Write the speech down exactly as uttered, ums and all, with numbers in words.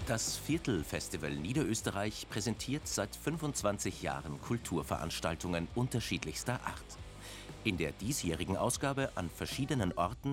Das Viertel-Festival Niederösterreich präsentiert seit fünfundzwanzig Jahren Kulturveranstaltungen unterschiedlichster Art. In der diesjährigen Ausgabe an verschiedenen Orten